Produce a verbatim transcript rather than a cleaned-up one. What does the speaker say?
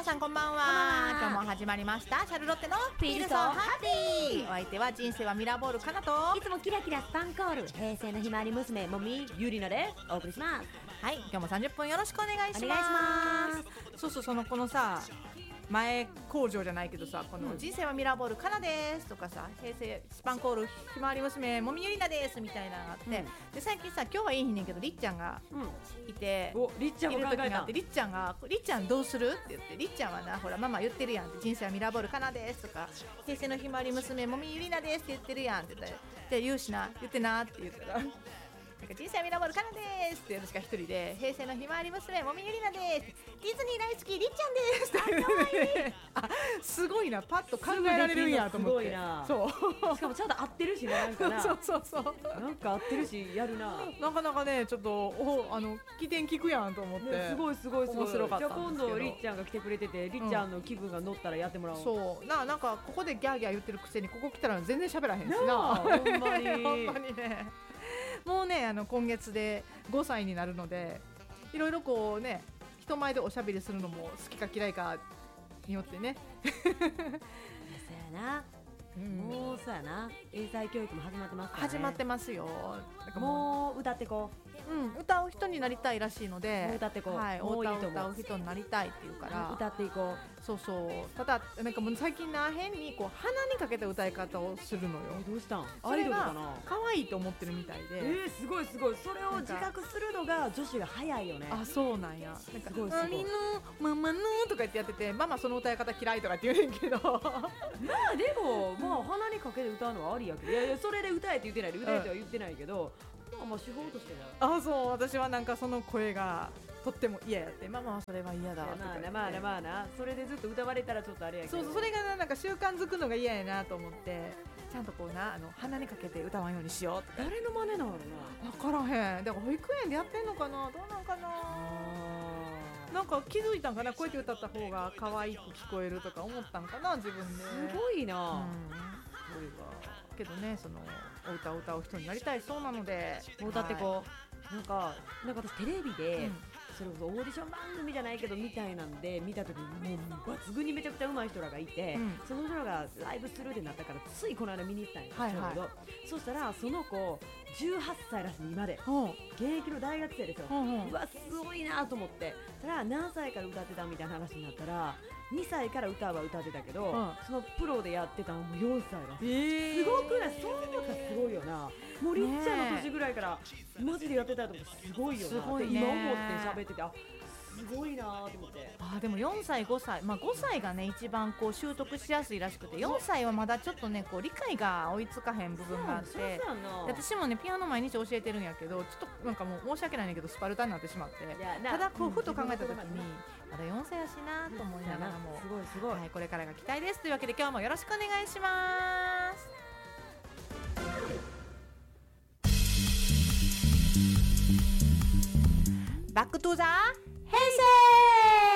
皆さんこんばんは。今日も始まりましたシャルロッテのフィールソーハッピー。お相手は人生はミラーボールかなと、 いつもキラキラスパンコール平成のひまわり娘もみゆりなでお送りします。 はい、今日もさんじゅっぷんよろしくお願いします。 お願いします。 そうそう、そのこのさ前工場じゃないけどさ、この人生はミラーボールかなですとかさ、平成スパンコールひまわり娘もみゆりなですみたいなのがあって、うん、で最近さ今日はいい日ねんけどりっちゃんがいて、 うん、おりっちゃんも考えた。いる時があって、 りっちゃんがりっちゃんどうするって言って、りっちゃんはなほらママ言ってるやんって、人生はミラーボールかなですとか平成のひまわり娘もみゆりなですって言ってるやんって言ったら、じゃあ言うしな言ってなって言ったらなんか人生はミラーボールかなですって私が一人で、平成のひまわり娘もみゆりなです、ディズニー大好きりっちゃんですってかわいいあ、すごいな、パッと考えられるんやと思って。すごいな。そうしかもちゃんと合ってるしね、なんかなそうそうそうなんか合ってるしやるな。なかなかねちょっとおあの起点聞くやんと思って、ね、すごいすごいすごい面白かったんですけど、じゃあ今度りっちゃんが来てくれてて、りっちゃんの気分が乗ったらやってもらおう、うん、そうな、なんかここでギャーギャー言ってるくせにここ来たら全然喋らへんしな、ほんまにほんまにね。もうねあの今月でごさいになるので、いろいろこうね人前でおしゃべりするのも好きか嫌いかによってねそうやな、うん、もうそうやな、英才教育も始まってますからね。始まってますよ。なんかもう、もう歌ってこう、うん、歌う人になりたいらしいので、もう歌ってこう、はい、もういいと思う。歌う人になりたいっていうから、歌っていこう。そうそう、ただなんかもう最近な変にこう鼻にかけた歌い方をするのよ。どうしたん？アイドルかな。可愛いと思ってるみたいで。えー、すごいすごい。それを自覚するのが女子が早いよね。あ、そうなんや。なんかすごいすごい。マミのママのとか言ってやってて、ママその歌い方嫌いとかって言うねんけど。まあでもまあ鼻にかけて歌うのはありやけど、いやいやそれで歌えって言ってないで、歌えとは言ってないけど。まあまあ手法としては。あ、そう、私はなんかその声がとっても嫌やって、ママはそれは嫌だとか言って。まあなまあなまあな、それでずっと歌われたらちょっとあれやけど、そうそう、それがなんか習慣づくのが嫌やなと思って、ちゃんとこうなあの鼻にかけて歌わんようにしようとか。誰の真似なのな、分からへん。だから保育園でやってんのかな、どうなんかな。なんか気づいたんかな、こうやって歌った方が可愛く聞こえるとか思ったんかな自分で。すごいな、うん、それがけどね、そのお歌を歌う人になりたいそうなので、お歌ってこう、なんかなんか私テレビで、うん、それこそオーディション番組じゃないけどみたいなんで見た時にもう抜群にめちゃくちゃ上手い人らがいて、うん、その人らがライブするってなったからついこの間見に行ったんですけど、はいはい、そしたらその子じゅうはっさいらしい、今で、うん、現役の大学生ですよ、うんうん、うわすごいなと思って、たら何歳から歌ってたみたいな話になったらにさいから歌は歌ってたけど、うん、そのプロでやってたのもよんさいらしい、えー、すごくない？そう思ったらすごいよな。もうりっちゃんの年ぐらいからマジでやってたと思ってすごいよなって今思って喋ってて、あすごいなと思って。あでもよんさいごさい、まあ、ごさいがね一番こう習得しやすいらしくて、よんさいはまだちょっとねこう理解が追いつかへん部分があって、私もねピアノ毎日教えてるんやけど、ちょっとなんかもう申し訳ないんだけどスパルタになってしまって、ただこうふと考えた時にまだよんさいやしなと思いながらも、すごいすごい、はい、これからが期待ですというわけで今日もよろしくお願いします。バックトゥザ